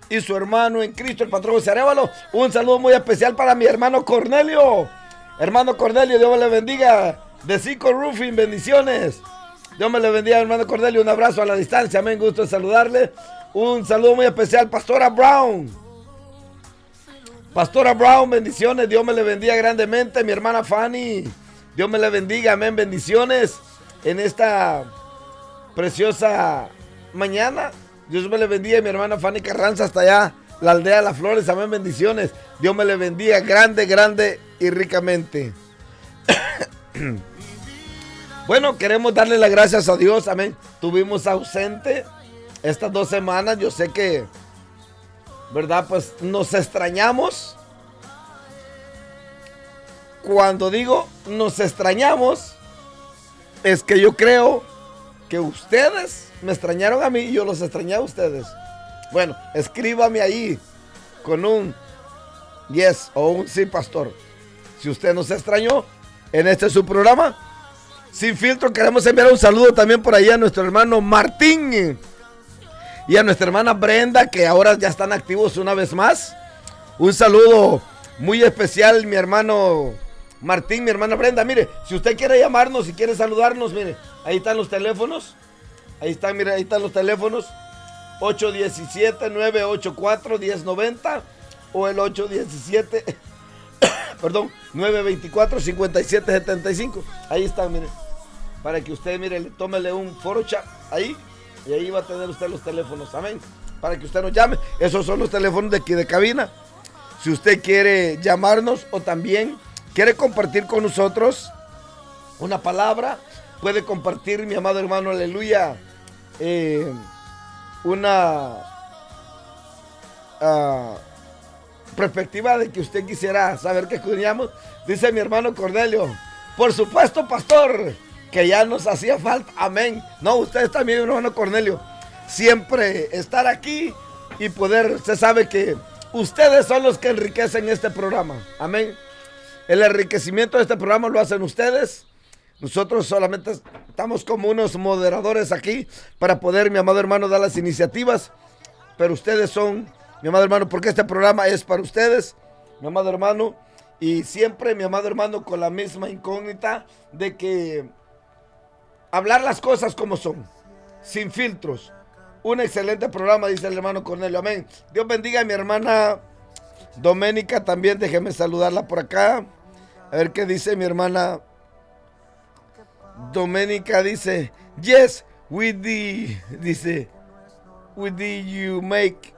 y su hermano en Cristo, el patrón José Arévalo. Un saludo muy especial para mi hermano Cornelio. Hermano Cornelio, Dios me le bendiga. De Cico Roofing, bendiciones. Dios me le bendiga, hermano Cornelio. Un abrazo a la distancia, amén. Gusto de saludarle. Un saludo muy especial, Pastora Brown. Pastora Brown, bendiciones. Dios me le bendiga grandemente. Mi hermana Fanny, Dios me le bendiga, amén. Bendiciones en esta preciosa mañana. Dios me le bendiga. Mi hermana Fanny Carranza hasta allá, la aldea Las Flores, amén. Bendiciones. Dios me le bendiga grande, grande y ricamente. Bueno, queremos darle las gracias a Dios, amén. Tuvimos ausente estas 2 semanas. Yo sé que, ¿verdad? Pues nos extrañamos. Cuando digo nos extrañamos, es que yo creo que ustedes me extrañaron a mí y yo los extrañé a ustedes. Bueno, escríbame ahí con un yes o un sí, pastor. Si usted nos extrañó en este su programa, Sin Filtro, queremos enviar un saludo también por ahí a nuestro hermano Martín y a nuestra hermana Brenda, que ahora ya están activos una vez más. Un saludo muy especial, mi hermano Martín, mi hermana Brenda. Mire, si usted quiere llamarnos, si quiere saludarnos, mire, ahí están los teléfonos. Ahí están, mire, ahí están los teléfonos. 817-984-1090 o el 817, perdón, 924-5775. Ahí están, mire. Para que usted, mire, tómele un foro chat ahí. Y ahí va a tener usted los teléfonos, amén. Para que usted nos llame. Esos son los teléfonos de aquí de cabina. Si usted quiere llamarnos o también quiere compartir con nosotros una palabra, puede compartir, mi amado hermano, aleluya, una perspectiva de que usted quisiera saber que escudriñamos. Dice mi hermano Cornelio: por supuesto, pastor, que ya nos hacía falta, amén. No, ustedes también, mi hermano Cornelio, siempre estar aquí y poder, usted sabe que ustedes son los que enriquecen este programa, amén. El enriquecimiento de este programa lo hacen ustedes. Nosotros solamente estamos como unos moderadores aquí para poder, mi amado hermano, dar las iniciativas. Pero ustedes son, mi amado hermano, porque este programa es para ustedes, mi amado hermano. Y siempre, mi amado hermano, con la misma incógnita de que hablar las cosas como son, sin filtros. Un excelente programa, dice el hermano Cornelio, amén. Dios bendiga a mi hermana Doménica también. Déjeme saludarla por acá. A ver qué dice mi hermana Doménica. Dice, yes, we did, dice, we did you make.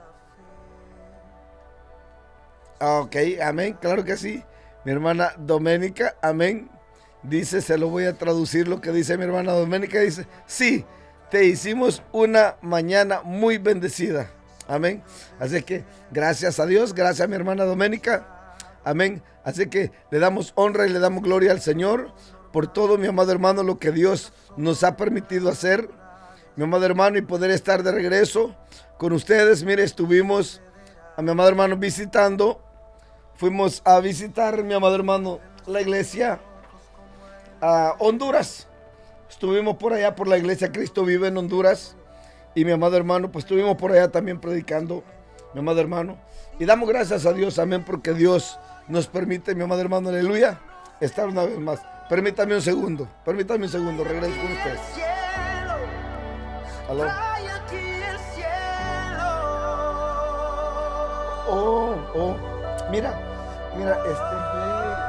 Ok, amén, claro que sí. Mi hermana Doménica, amén. Dice, se lo voy a traducir lo que dice mi hermana Doménica. Dice, sí, te hicimos una mañana muy bendecida. Amén. Así que gracias a Dios, gracias a mi hermana Doménica. Amén. Así que le damos honra y le damos gloria al Señor por todo, mi amado hermano, lo que Dios nos ha permitido hacer, mi amado hermano, y poder estar de regreso con ustedes. Mire, estuvimos a mi amado hermano visitando. Fuimos a visitar, mi amado hermano, la iglesia a Honduras. Estuvimos por allá por la iglesia Cristo Vive en Honduras. Y mi amado hermano, pues estuvimos por allá también predicando, mi amado hermano. Y damos gracias a Dios, amén, porque Dios nos permite, mi amado hermano, aleluya, estar una vez más. Permítame un segundo, regreso con ustedes. ¿Aló? Oh, mira,